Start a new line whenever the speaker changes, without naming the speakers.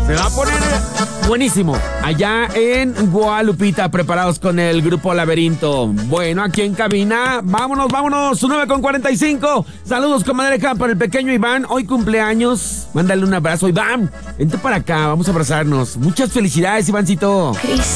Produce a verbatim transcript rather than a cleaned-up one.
Se va a poner buenísimo. Allá en Guadalupita, preparados con el grupo Laberinto. Bueno, aquí en cabina, vámonos, vámonos, nueve con cuarenta y cinco. Saludos, comadreja, para el pequeño Iván. Hoy cumpleaños. Mándale un abrazo, Iván. Vente para acá, vamos a abrazarnos. Muchas felicidades, Ivancito.
Cris.